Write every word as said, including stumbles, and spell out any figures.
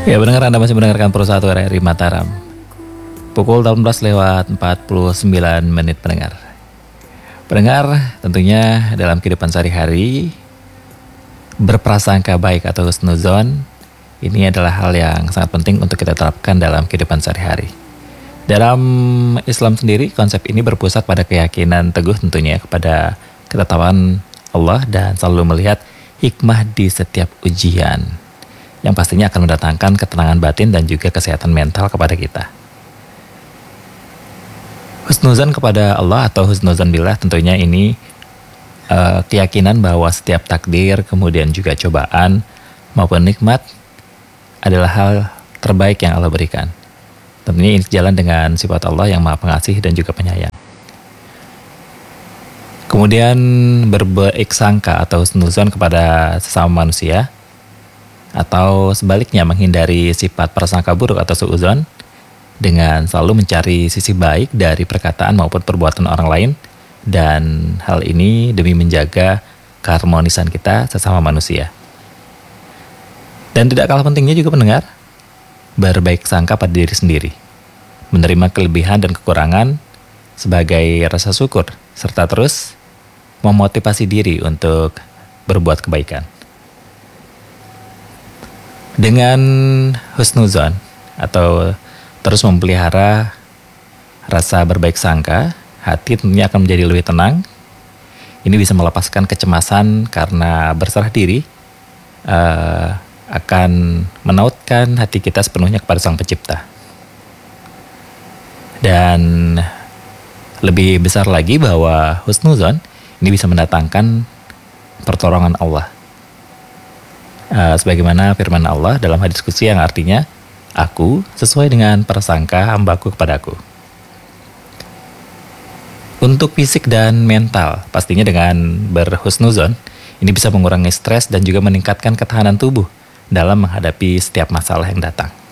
Ya pendengar, Anda masih mendengarkan Pro satu R R I Mataram. Pukul delapan belas lewat empat puluh sembilan menit pendengar. Pendengar, tentunya dalam kehidupan sehari-hari berprasangka baik atau husnuzon ini adalah hal yang sangat penting untuk kita terapkan dalam kehidupan sehari-hari. Dalam Islam sendiri, konsep ini berpusat pada keyakinan teguh tentunya kepada ketetapan Allah dan selalu melihat hikmah di setiap ujian, yang pastinya akan mendatangkan ketenangan batin dan juga kesehatan mental kepada kita. Husnuzan kepada Allah atau husnuzan billah tentunya ini uh, keyakinan bahwa setiap takdir, kemudian juga cobaan maupun nikmat adalah hal terbaik yang Allah berikan. Tentunya ini sejalan dengan sifat Allah yang Maha Pengasih dan juga Penyayang. Kemudian berbaik sangka atau husnuzan kepada sesama manusia, atau sebaliknya menghindari sifat prasangka buruk atau suudzon dengan selalu mencari sisi baik dari perkataan maupun perbuatan orang lain, dan hal ini demi menjaga keharmonisan kita sesama manusia. Dan tidak kalah pentingnya juga pendengar, berbaik sangka pada diri sendiri, menerima kelebihan dan kekurangan sebagai rasa syukur, serta terus memotivasi diri untuk berbuat kebaikan. Dengan husnuzon atau terus memelihara rasa berbaik sangka, hati tentunya akan menjadi lebih tenang. Ini bisa melepaskan kecemasan karena berserah diri, uh, akan menautkan hati kita sepenuhnya kepada Sang Pencipta. Dan lebih besar lagi bahwa husnuzon ini bisa mendatangkan pertolongan Allah. Uh, sebagaimana firman Allah dalam hadis qudsi yang artinya, aku sesuai dengan prasangka hambaku kepadaku. Untuk fisik dan mental, pastinya dengan berhusnuzon ini bisa mengurangi stres dan juga meningkatkan ketahanan tubuh dalam menghadapi setiap masalah yang datang.